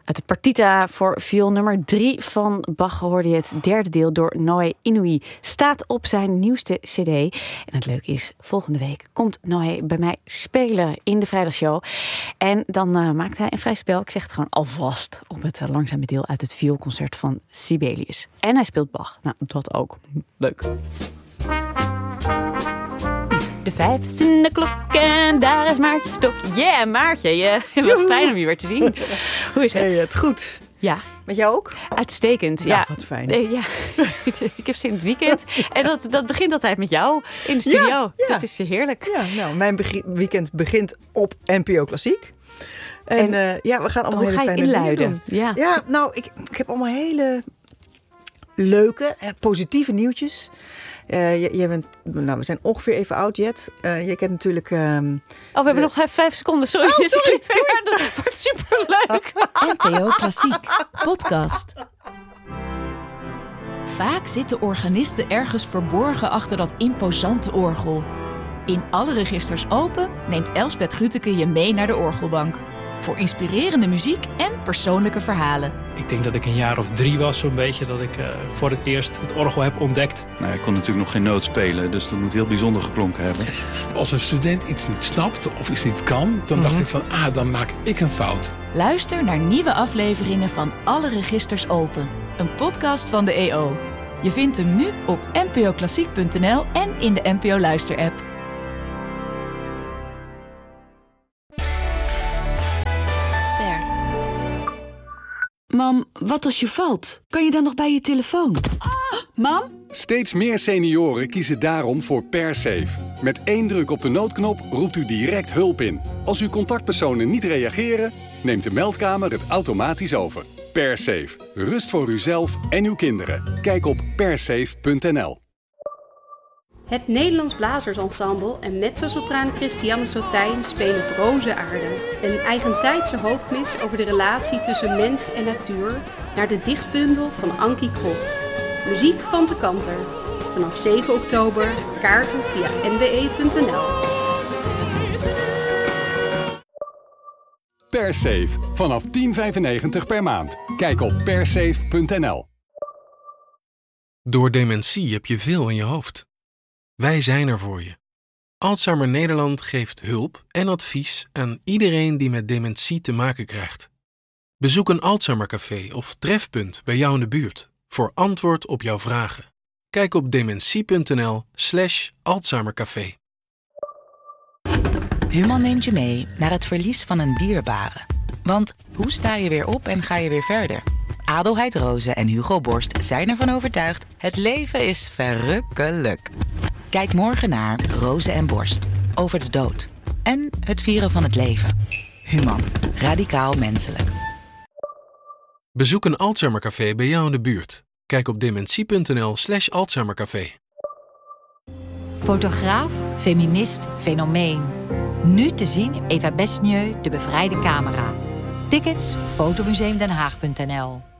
Uit de partita voor viool nummer 3 van Bach hoorde je het derde deel door Noé Inouye. Staat op zijn nieuwste cd. En het leuke is, volgende week komt Noé bij mij spelen in de vrijdagshow. En dan maakt hij een vrij spel, ik zeg het gewoon alvast, op het langzame deel uit het vioolconcert van Sibelius. En hij speelt Bach. Nou, dat ook. Leuk. De 5 is in de klok en daar is Maartje Stok. Yeah, Maartje. Wat fijn om je weer te zien. Hoe is het? Hey, het goed. Ja. Met jou ook? Uitstekend. Ja, wat fijn. Ja. Ik heb zin in het weekend. En dat begint altijd met jou in de studio. Ja. Dat is heerlijk. Ja, nou, mijn weekend begint op NPO Klassiek. En we gaan allemaal hele fijne dingen doen. Ja, nou, ik heb allemaal hele leuke, positieve nieuwtjes. We zijn ongeveer even oud, Jet. Je kent natuurlijk... we hebben nog 5 seconden. Sorry. Dat wordt superleuk. NPO Klassiek podcast. Vaak zitten organisten ergens verborgen achter dat imposante orgel. In Alle Registers Open neemt Elsbeth Grütke je mee naar de orgelbank. Voor inspirerende muziek en persoonlijke verhalen. Ik denk dat ik een jaar of 3 was zo'n beetje dat ik voor het eerst het orgel heb ontdekt. Nou, ik kon natuurlijk nog geen noot spelen, dus dat moet heel bijzonder geklonken hebben. Als een student iets niet snapt of iets niet kan, dan dacht ik van, dan maak ik een fout. Luister naar nieuwe afleveringen van Alle Registers Open. Een podcast van de EO. Je vindt hem nu op npoklassiek.nl en in de NPO Luister-app. Mam, wat als je valt? Kan je dan nog bij je telefoon? Mam? Steeds meer senioren kiezen daarom voor PerSafe. Met 1 druk op de noodknop roept u direct hulp in. Als uw contactpersonen niet reageren, neemt de meldkamer het automatisch over. PerSafe. Rust voor uzelf en uw kinderen. Kijk op persafe.nl. Het Nederlands Blazersensemble en mezzosopraan Christiane Sotijn spelen op Roze Aarde. Een eigentijdse hoogmis over de relatie tussen mens en natuur naar de dichtbundel van Ankie Krop. Muziek van de Kanter. Vanaf 7 oktober, kaarten via nwe.nl. PerSafe. Vanaf €10,95 per maand. Kijk op persafe.nl. Door dementie heb je veel in je hoofd. Wij zijn er voor je. Alzheimer Nederland geeft hulp en advies aan iedereen die met dementie te maken krijgt. Bezoek een Alzheimercafé of trefpunt bij jou in de buurt voor antwoord op jouw vragen. Kijk op dementie.nl/Alzheimercafé. Human neemt je mee naar het verlies van een dierbare. Want hoe sta je weer op en ga je weer verder? Adelheid Rozen en Hugo Borst zijn ervan overtuigd: het leven is verrukkelijk. Kijk morgen naar Rozen en Borst over de dood en het vieren van het leven. Human. Radicaal menselijk. Bezoek een Alzheimercafé bij jou in de buurt. Kijk op dementie.nl/Alzheimercafé. Fotograaf, feminist, fenomeen. Nu te zien in Eva Besnieu, De Bevrijde Camera. Tickets fotomuseumdenhaag.nl.